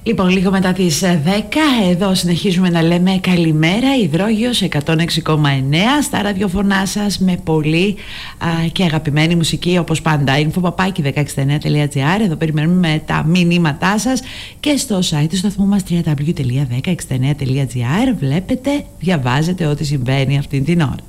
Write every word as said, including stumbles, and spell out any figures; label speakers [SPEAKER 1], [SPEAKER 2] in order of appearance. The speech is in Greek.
[SPEAKER 1] Λοιπόν, λίγο μετά τις δέκα, εδώ συνεχίζουμε να λέμε καλημέρα. Υδρόγειος εκατόν έξι κόμμα εννέα στα ραδιοφωνά σας με πολύ α, και αγαπημένη μουσική όπως πάντα. info παπάκι δέκα εξήντα εννέα τελεία τζι άρ. Εδώ περιμένουμε τα μηνύματά σας και στο site του σταθμού μας double-u double-u double-u τελεία δέκα εξήντα εννέα τελεία τζι άρ. Βλέπετε, διαβάζετε ό,τι συμβαίνει αυτή την ώρα.